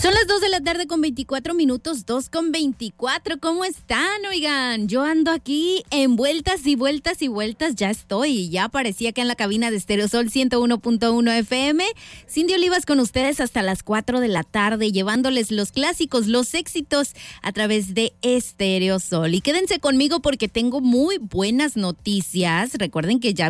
Son las 2 de la tarde con 24 minutos, 2:24. ¿Cómo están? Oigan, yo ando aquí en vueltas y vueltas y vueltas. Ya estoy, ya aparecí acá en la cabina de Stereo Sol 101.1 FM. Cindy Olivas con ustedes hasta las 4 de la tarde, llevándoles los clásicos, los éxitos a través de Stereo Sol. Y quédense conmigo porque tengo muy buenas noticias. Recuerden que ya